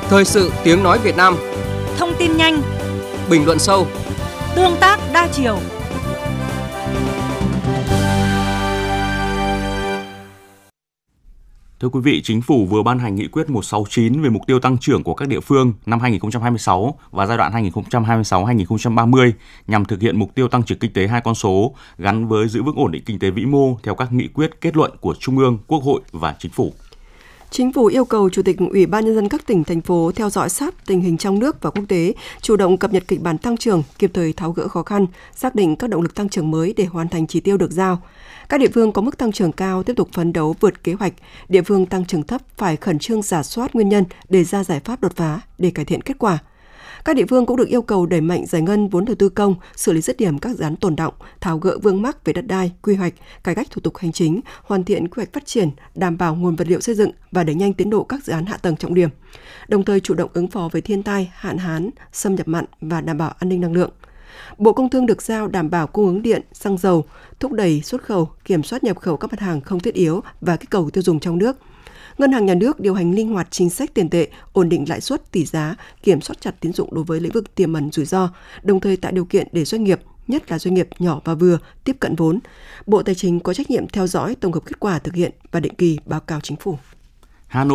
Thời sự tiếng nói Việt Nam. Thông tin nhanh, bình luận sâu, tương tác đa chiều. Thưa quý vị, Chính phủ vừa ban hành nghị quyết 169 về mục tiêu tăng trưởng của các địa phương năm 2026 và giai đoạn 2026-2030 nhằm thực hiện mục tiêu tăng trưởng kinh tế hai con số gắn với giữ vững ổn định kinh tế vĩ mô theo các nghị quyết kết luận của Trung ương, Quốc hội và Chính phủ. Chính phủ yêu cầu Chủ tịch Ủy ban Nhân dân các tỉnh, thành phố theo dõi sát tình hình trong nước và quốc tế, chủ động cập nhật kịch bản tăng trưởng, kịp thời tháo gỡ khó khăn, xác định các động lực tăng trưởng mới để hoàn thành chỉ tiêu được giao. Các địa phương có mức tăng trưởng cao tiếp tục phấn đấu vượt kế hoạch, địa phương tăng trưởng thấp phải khẩn trương rà soát nguyên nhân để ra giải pháp đột phá để cải thiện kết quả. Các địa phương cũng được yêu cầu đẩy mạnh giải ngân vốn đầu tư công, xử lý dứt điểm các dự án tồn đọng, tháo gỡ vướng mắc về đất đai, quy hoạch, cải cách thủ tục hành chính, hoàn thiện quy hoạch phát triển, đảm bảo nguồn vật liệu xây dựng và đẩy nhanh tiến độ các dự án hạ tầng trọng điểm. Đồng thời chủ động ứng phó với thiên tai, hạn hán, xâm nhập mặn và đảm bảo an ninh năng lượng. Bộ Công Thương được giao đảm bảo cung ứng điện, xăng dầu, thúc đẩy xuất khẩu, kiểm soát nhập khẩu các mặt hàng không thiết yếu và kích cầu tiêu dùng trong nước. Ngân hàng Nhà nước điều hành linh hoạt chính sách tiền tệ, ổn định lãi suất, tỷ giá, kiểm soát chặt tín dụng đối với lĩnh vực tiềm ẩn rủi ro, đồng thời tạo điều kiện để doanh nghiệp, nhất là doanh nghiệp nhỏ và vừa, tiếp cận vốn. Bộ Tài chính có trách nhiệm theo dõi, tổng hợp kết quả thực hiện và định kỳ báo cáo Chính phủ.